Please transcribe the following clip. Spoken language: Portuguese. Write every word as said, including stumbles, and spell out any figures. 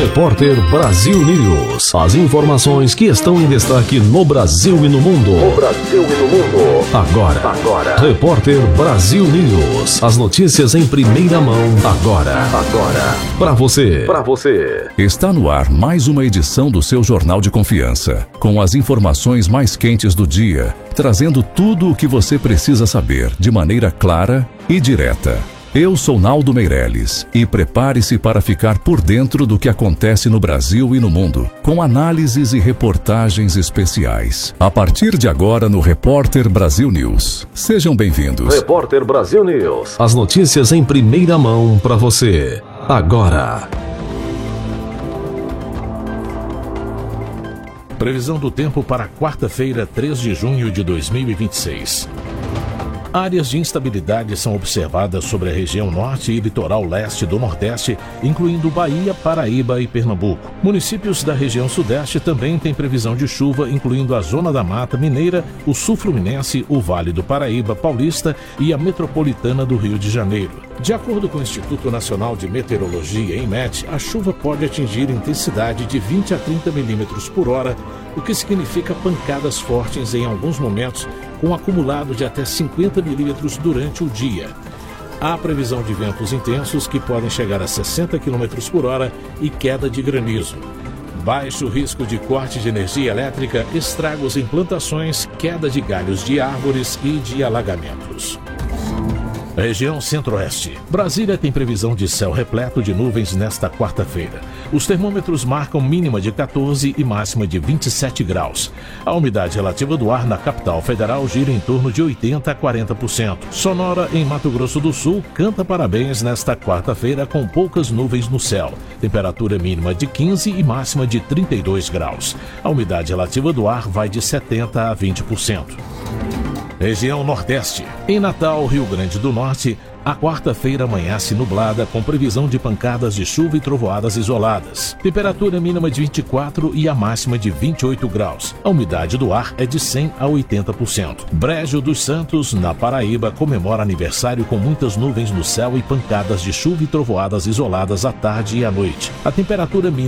Repórter Brasil News. As informações que estão em destaque no Brasil e no mundo. No Brasil e no mundo. Agora. Agora. Repórter Brasil News. As notícias em primeira mão. Agora. Agora. Para você. Para você. Está no ar mais uma edição do seu Jornal de Confiança, com as informações mais quentes do dia, trazendo tudo o que você precisa saber de maneira clara e direta. Eu sou Naldo Meireles e prepare-se para ficar por dentro do que acontece no Brasil e no mundo, com análises e reportagens especiais. A partir de agora no Repórter Brasil News. Sejam bem-vindos. Repórter Brasil News. As notícias em primeira mão para você. Agora. Previsão do tempo para quarta-feira, três de junho de dois mil e vinte e seis. Áreas de instabilidade são observadas sobre a região norte e litoral leste do Nordeste, incluindo Bahia, Paraíba e Pernambuco. Municípios da região sudeste também têm previsão de chuva, incluindo a Zona da Mata Mineira, o Sul Fluminense, o Vale do Paraíba, Paulista e a Metropolitana do Rio de Janeiro. De acordo com o Instituto Nacional de Meteorologia, INMET, a chuva pode atingir intensidade de vinte a trinta milímetros por hora, o que significa pancadas fortes em alguns momentos, com um acumulado de até cinquenta milímetros durante o dia. Há previsão de ventos intensos que podem chegar a sessenta quilômetros por hora e queda de granizo. Baixo risco de corte de energia elétrica, estragos em plantações, queda de galhos de árvores e de alagamentos. Região Centro-Oeste. Brasília tem previsão de céu repleto de nuvens nesta quarta-feira. Os termômetros marcam mínima de quatorze e máxima de vinte e sete graus. A umidade relativa do ar na capital federal gira em torno de oitenta a quarenta por cento. Sonora, em Mato Grosso do Sul, canta parabéns nesta quarta-feira com poucas nuvens no céu. Temperatura mínima de quinze e máxima de trinta e dois graus. A umidade relativa do ar vai de setenta a vinte por cento. Região Nordeste. Em Natal, Rio Grande do Norte, a quarta-feira amanhece nublada com previsão de pancadas de chuva e trovoadas isoladas. Temperatura mínima de vinte e quatro e a máxima de vinte e oito graus. A umidade do ar é de cem a oitenta por cento. Brejo dos Santos, na Paraíba, comemora aniversário com muitas nuvens no céu e pancadas de chuva e trovoadas isoladas à tarde e à noite. A temperatura mínima